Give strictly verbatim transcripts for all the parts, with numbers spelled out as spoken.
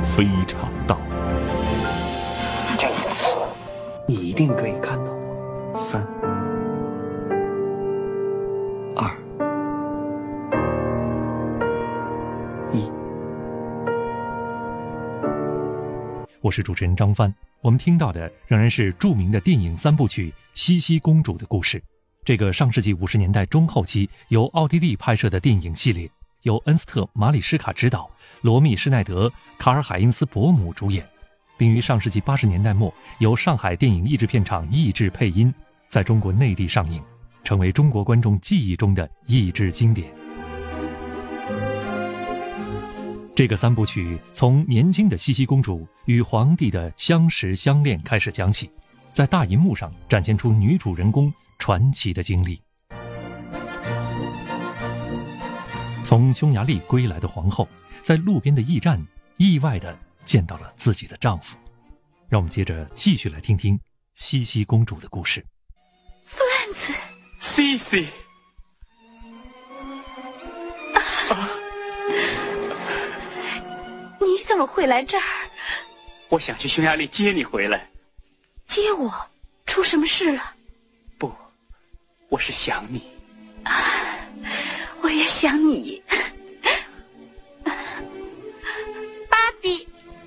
非常道。 这一次，你一定可以看到我。三、二、一。 我是主持人张帆。我们听到的仍然是著名的电影三部曲《茜茜公主的故事》。这个上世纪五十年代中后期由奥地利拍摄的电影系列，由恩斯特·马里什卡执导，罗密·施耐德、卡尔·海因斯·伯姆主演，并于上世纪八十年代末由上海电影译制片厂译制配音，在中国内地上映，成为中国观众记忆中的译制经典。这个三部曲从年轻的茜茜公主与皇帝的相识相恋开始讲起，在大银幕上展现出女主人公传奇的经历。从匈牙利归来的皇后，在路边的驿站意外地见到了自己的丈夫。让我们接着继续来听听茜茜公主的故事。 弗兰茨， 茜茜， 你怎么会来这儿？ 我想去匈牙利接你回来。 接我？出什么事了？ 不，我是想你。 啊，我也想你。芭比。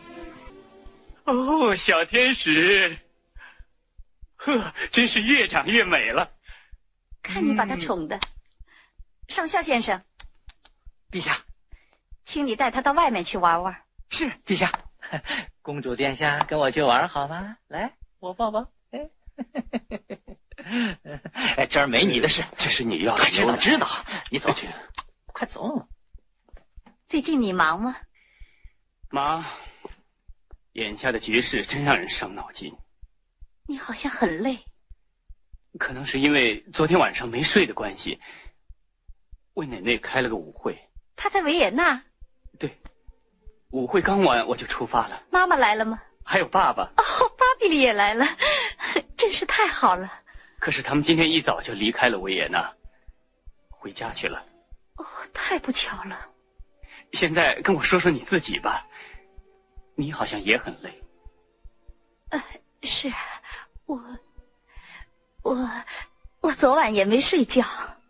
哦，小天使。呵，真是越长越美了。 看你把她宠的。嗯、上校先生。 陛下， 请你带她到外面去玩玩。 是，陛下。公主殿下，跟我去玩好吗？来，我抱抱。哎，这儿没你的事， 这是你要的。 知道知道，你走，快走。 最近你忙吗？ 忙。眼下的局势真让人伤脑筋。 你好像很累。 可能是因为昨天晚上没睡的关系。为奶奶开了个舞会。 她在维也纳？ 对。舞会刚完我就出发了。 妈妈来了吗？ 还有爸爸。 哦，芭比也来了，真是太好了。 可是他们今天一早就离开了维也纳，回家去了。 哦，太不巧了。 现在跟我说说你自己吧，你好像也很累。 呃，是我，我，我昨晚也没睡觉。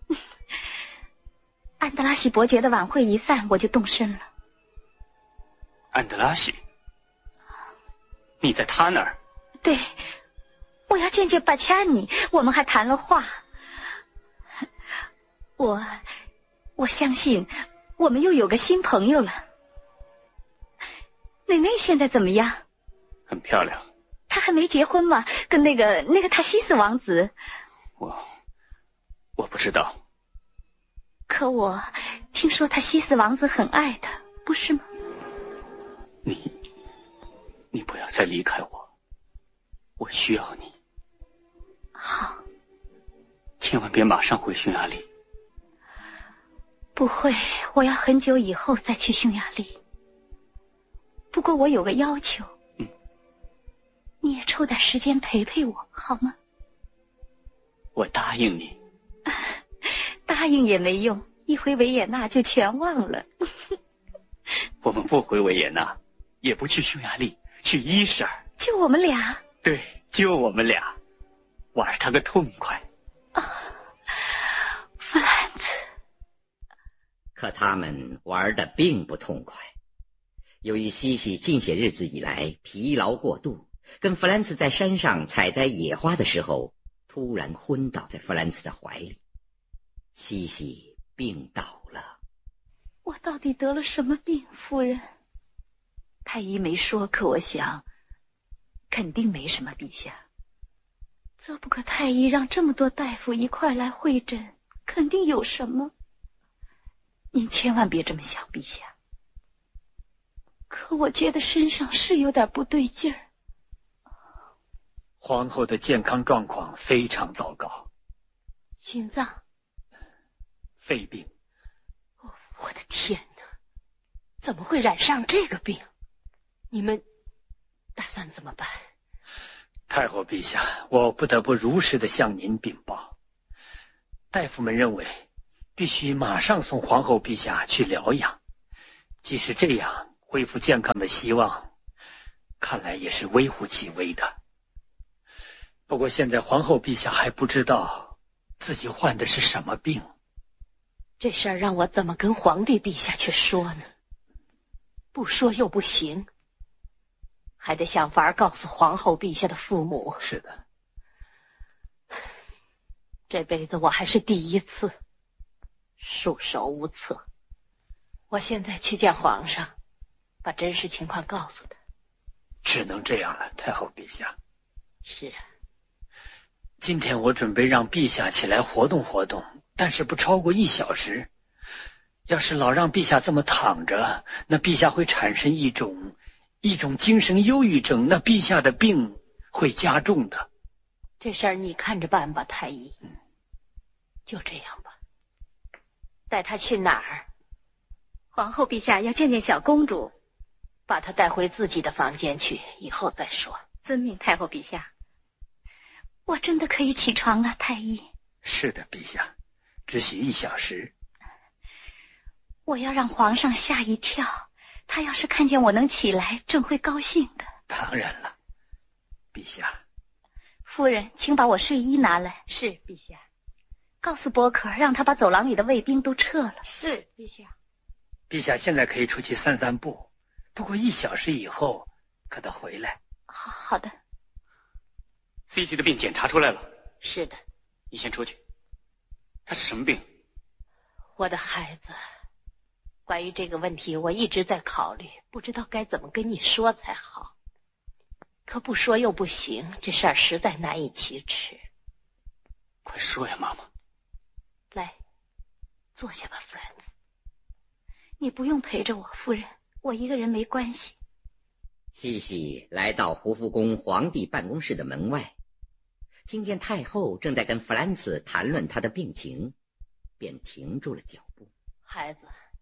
安德拉西伯爵的晚会一散，我就动身了。 安德拉西？你在他那儿？ 对，我要见见巴恰尼，我们还谈了话。我，我相信我们又有个新朋友了。奶奶现在怎么样？ 很漂亮。 她还没结婚吗？跟那个那个塔西斯王子？ 我，我不知道。 可我听说塔西斯王子很爱她，不是吗？ 你，你不要再离开我，我需要你。 好。 千万别马上回匈牙利。 不会，我要很久以后再去匈牙利。不过我有个要求。 嗯。 你也抽点时间陪陪我，好吗？ 我答应你。 答应也没用，一回维也纳就全忘了。 我们不回维也纳，也不去匈牙利，去伊舍尔。 就我们俩？ 对，就我们俩，玩他个痛快。 啊，弗兰茨。 可他们玩得并不痛快。由于茜茜近些日子以来疲劳过度，跟弗兰茨在山上采摘野花的时候，突然昏倒在弗兰茨的怀里。茜茜病倒了。 我到底得了什么病，夫人？ 太医没说，可我想肯定没什么，陛下。 则不可太医让这么多大夫一块来会诊，肯定有什么。 您千万别这么想，陛下。 可我觉得身上是有点不对劲儿。 皇后的健康状况非常糟糕。 心脏？ 肺病。 哦，我的天哪，怎么会染上这个病？你们打算怎么办？ 太后陛下，我不得不如实的向您禀报。大夫们认为必须马上送皇后陛下去疗养，即使这样恢复健康的希望，看来也是微乎其微的。不过现在皇后陛下还不知道自己患的是什么病。 这事儿让我怎么跟皇帝陛下去说呢？不说又不行，还得想法告诉皇后陛下的父母。 是的， 这辈子我还是第一次束手无策。我现在去见皇上，把真实情况告诉他。 只能这样了，太后陛下。 是啊， 今天我准备让陛下起来活动活动，但是不超过一小时。要是老让陛下这么躺着，那陛下会产生一种一种精神忧郁症，那陛下的病会加重的。 这事儿你看着办吧，太医。嗯，就这样吧。带他去哪儿？ 皇后陛下要见见小公主， 把她带回自己的房间去，以后再说。 遵命，太后陛下。我真的可以起床了，太医。 是的，陛下，只需一小时。 我要让皇上吓一跳，他要是看见我能起来，正会高兴的。 当然了，陛下。 夫人，请把我睡衣拿来。 是，陛下。 告诉波克，让他把走廊里的卫兵都撤了。 是，陛下。 陛下现在可以出去散散步，不过一小时以后可得回来。 好好的。 C C 的病检查出来了。 是的。 你先出去。他是什么病？ 我的孩子，关于这个问题我一直在考虑，不知道该怎么跟你说才好。可不说又不行，这事儿实在难以启齿。 快说呀，妈妈。 来，坐下吧，弗兰茨。 你不用陪着我，夫人，我一个人没关系。 西西来到胡夫宫皇帝办公室的门外，听见太后正在跟弗兰茨谈论他的病情，便停住了脚步。 孩子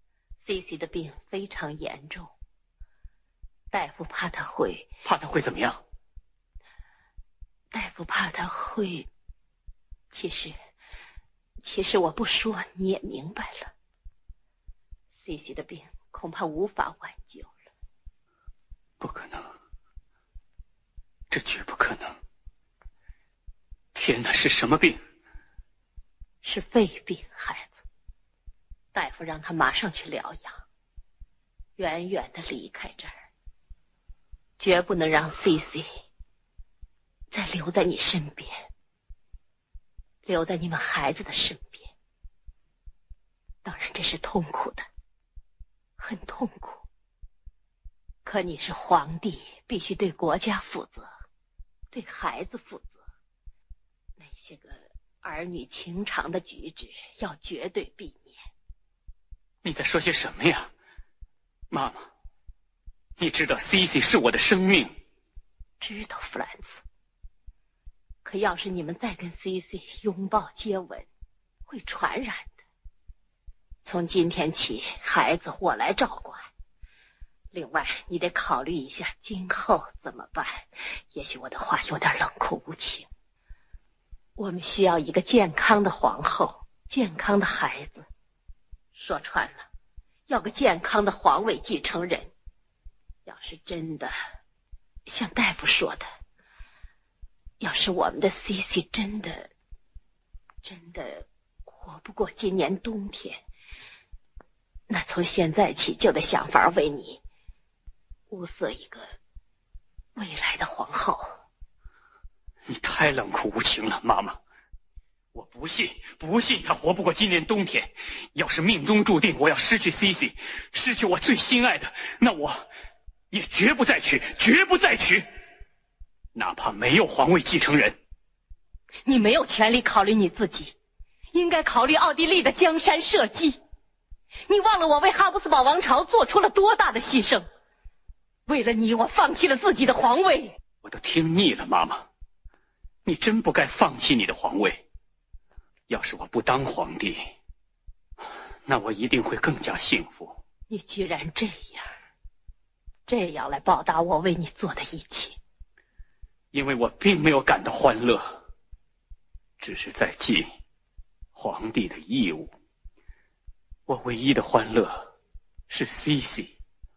，C C 的病非常严重，大夫怕他会…… 怕他会怎么样？ 大夫怕他会……其实，其实我不说你也明白了。C C 的病恐怕无法挽救了。 不可能，这绝不可能！天哪，是什么病？ 是肺病，孩子。大夫让他马上去疗养，远远的离开这儿，绝不能让 C C 再留在你身边，留在你们孩子的身边。当然这是痛苦的，很痛苦。可你是皇帝，必须对国家负责，对孩子负责。那些个儿女情长的举止要绝对避免。 你在说些什么呀，妈妈？你知道 C C 是我的生命。 知道，弗兰茨。可要是你们再跟 C C 拥抱接吻，会传染的。从今天起，孩子我来照管。另外，你得考虑一下今后怎么办。也许我的话有点冷酷无情。我们需要一个健康的皇后，健康的孩子。说穿了，要个健康的皇位继承人。要是真的像大夫说的，要是我们的 C C 真的真的活不过今年冬天，那从现在起就得想法为你物色一个未来的皇后。 你太冷酷无情了，妈妈。我不信，不信他活不过今年冬天。要是命中注定我要失去 C C， 失去我最心爱的，那我也绝不再娶，绝不再娶，哪怕没有皇位继承人。 你没有权利考虑你自己，应该考虑奥地利的江山社稷。你忘了我为哈布斯堡王朝做出了多大的牺牲？为了你，我放弃了自己的皇位。 我都听腻了，妈妈。你真不该放弃你的皇位。要是我不当皇帝，那我一定会更加幸福。 你居然这样，这样来报答我为你做的一切。 因为我并没有感到欢乐，只是在尽皇帝的义务。我唯一的欢乐是 C C，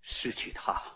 失去他